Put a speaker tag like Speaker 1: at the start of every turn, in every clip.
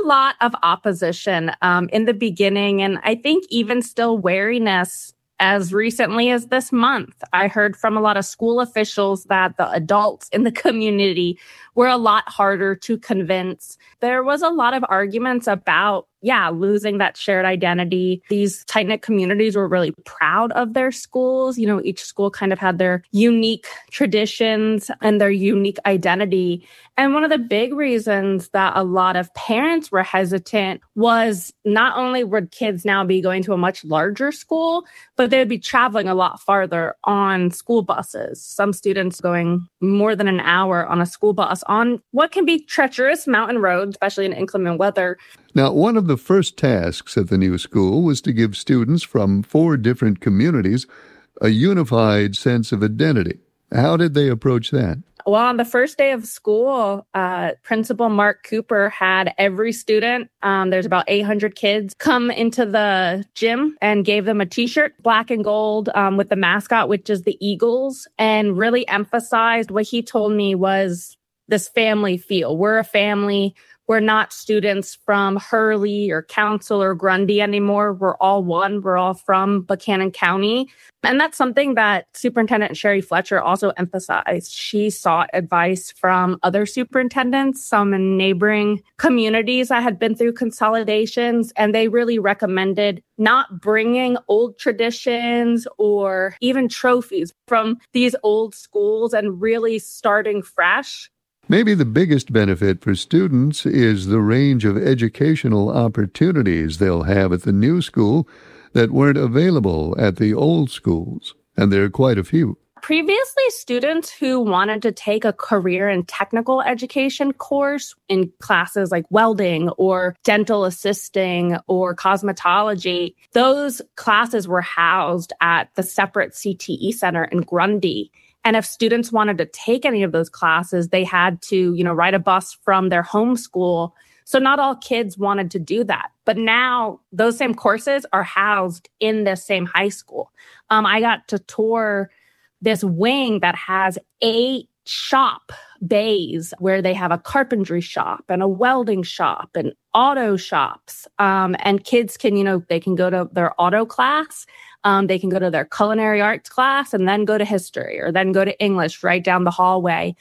Speaker 1: a lot of opposition in the beginning, and I think even still wariness as recently as this month. I heard from a lot of school officials that the adults in the community were a lot harder to convince. There was a lot of arguments about, losing that shared identity. These tight-knit communities were really proud of their schools. You know, each school kind of had their unique traditions and their unique identity. And one of the big reasons that a lot of parents were hesitant was not only would kids now be going to a much larger school, but they would be traveling a lot farther on school buses. Some students going more than an hour on a school bus on what can be treacherous mountain roads, especially in inclement weather.
Speaker 2: Now, one of the first tasks at the new school was to give students from 4 different communities a unified sense of identity. How did they approach that?
Speaker 1: Well, on the first day of school, Principal Mark Cooper had every student, there's about 800 kids, come into the gym and gave them a T-shirt, black and gold, with the mascot, which is the Eagles, and really emphasized what he told me was this family feel. We're a family. We're not students from Hurley or Council or Grundy anymore. We're all one. We're all from Buchanan County. And that's something that Superintendent Sherry Fletcher also emphasized. She sought advice from other superintendents, some in neighboring communities that had been through consolidations, and they really recommended not bringing old traditions or even trophies from these old schools and really starting fresh.
Speaker 2: Maybe the biggest benefit for students is the range of educational opportunities they'll have at the new school that weren't available at the old schools, and there are quite a few.
Speaker 1: Previously, students who wanted to take a career and technical education course in classes like welding or dental assisting or cosmetology, those classes were housed at the separate CTE Center in Grundy. And if students wanted to take any of those classes, they had to, ride a bus from their home school. So not all kids wanted to do that. But now those same courses are housed in the same high school. I got to tour this wing that has 8 shop bays where they have a carpentry shop and a welding shop and auto shops. And kids can, they can go to their auto class. They can go to their culinary arts class and then go to history or then go to English right down the hallway.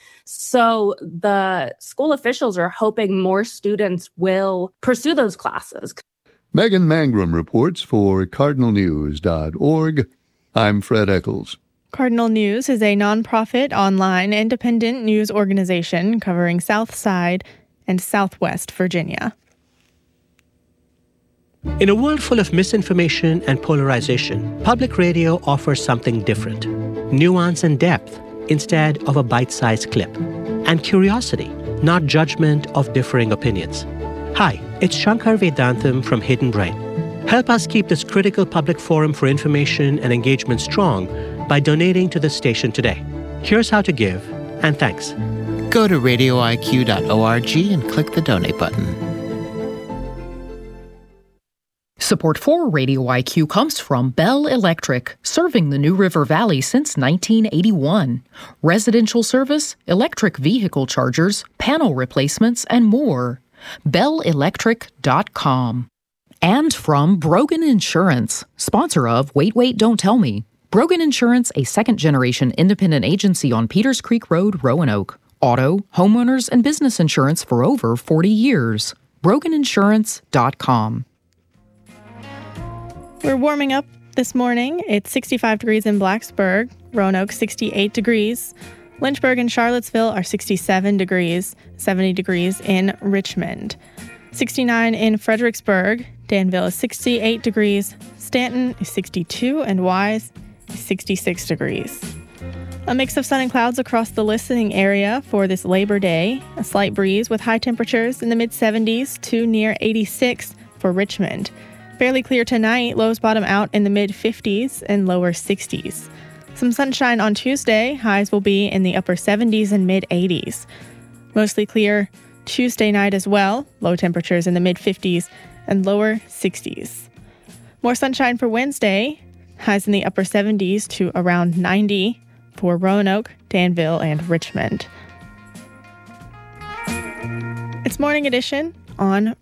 Speaker 1: So the school officials are hoping more students will pursue those classes.
Speaker 2: Megan Mangrum reports for cardinalnews.org. I'm Fred Eccles.
Speaker 3: Cardinal News is a nonprofit online independent news organization covering South Side and Southwest Virginia.
Speaker 4: In a world full of misinformation and polarization, public radio offers something different. Nuance and depth instead of a bite-sized clip. And curiosity, not judgment of differing opinions. Hi, it's Shankar Vedantam from Hidden Brain. Help us keep this critical public forum for information and engagement strong by donating to the station today. Here's how to give, and thanks.
Speaker 5: Go to radioiq.org and click the donate button.
Speaker 6: Support for Radio IQ comes from Bell Electric, serving the New River Valley since 1981. Residential service, electric vehicle chargers, panel replacements, and more. BellElectric.com. And from Brogan Insurance, sponsor of Wait, Wait, Don't Tell Me. Brogan Insurance, a second-generation independent agency on Peters Creek Road, Roanoke. Auto, homeowners, and business insurance for over 40 years. BroganInsurance.com.
Speaker 3: We're warming up this morning. It's 65 degrees in Blacksburg, Roanoke 68 degrees. Lynchburg and Charlottesville are 67 degrees, 70 degrees in Richmond. 69 in Fredericksburg, Danville is 68 degrees, Stanton is 62, and Wise is 66 degrees. A mix of sun and clouds across the listening area for this Labor Day. A slight breeze with high temperatures in the mid-70s to near 86 for Richmond. Fairly clear tonight, lows bottom out in the mid-50s and lower 60s. Some sunshine on Tuesday, highs will be in the upper 70s and mid-80s. Mostly clear Tuesday night as well, low temperatures in the mid-50s and lower 60s. More sunshine for Wednesday, highs in the upper 70s to around 90 for Roanoke, Danville, and Richmond. It's Morning Edition on